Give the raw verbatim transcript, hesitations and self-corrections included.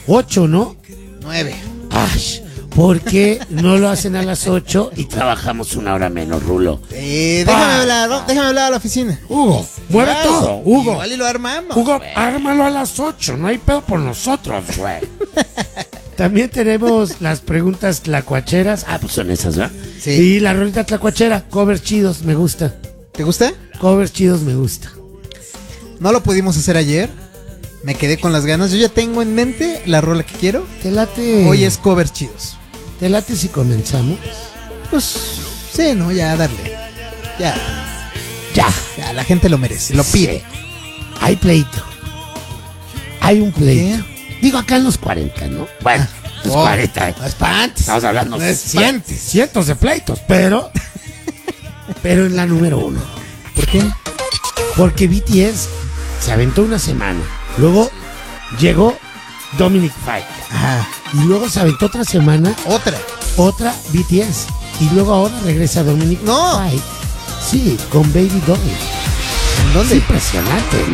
Ocho, ¿no? Nueve. Ay, ¿por qué no lo hacen a las ocho y trabajamos una hora menos, Rulo? Eh, déjame Pa. hablar, ¿no? Déjame hablar a la oficina. Hugo, mueve Claro, todo, Hugo. Igual y lo armamos. Hugo, güey. ármalo a las ocho, no hay pedo por nosotros, güey. También tenemos las preguntas tlacuacheras. Ah, pues son esas, ¿verdad? Sí. Y la rolita tlacuachera, covers chidos, me gusta. ¿Te gusta? Covers chidos, me gusta. No lo pudimos hacer ayer. Me quedé con las ganas. Yo ya tengo en mente la rola que quiero. ¿Te late? Hoy es covers chidos. ¿Te late si comenzamos? Pues, sí, no, ya darle. Ya, Ya. ya, la gente lo merece, lo pide. Sí. Hay pleito. Hay un pleito. Digo, acá en los cuarenta, ¿no? Bueno, los Oh, cuarenta. no es pa' antes. Estamos hablando No es de antes. cientos de pleitos, pero... pero en la número uno. ¿Por qué? Porque B T S se aventó una semana. Luego llegó Dominic Fike. Ajá. Y luego se aventó otra semana, Otra. otra B T S. Y luego ahora regresa Dominic No. Fike. Sí, con Baby Doll. ¿En Es dónde? impresionante.